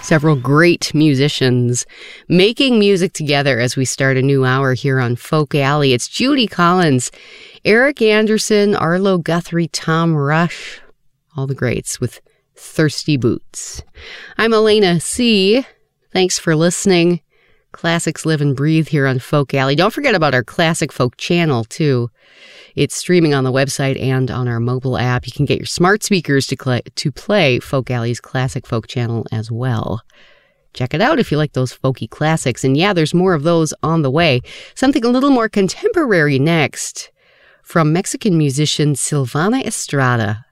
Several great musicians making music together as we start a new hour here on Folk Alley. It's Judy Collins, Eric Anderson, Arlo Guthrie, Tom Rush, all the greats with Thirsty Boots. I'm Elena C. Thanks for listening. Classics live and breathe here on Folk Alley. Don't forget about our Classic Folk channel, too. It's streaming on the website and on our mobile app. You can get your smart speakers to play Folk Alley's Classic Folk channel as well. Check it out if you like those folky classics. And yeah, there's more of those on the way. Something a little more contemporary next from Mexican musician Silvana Estrada.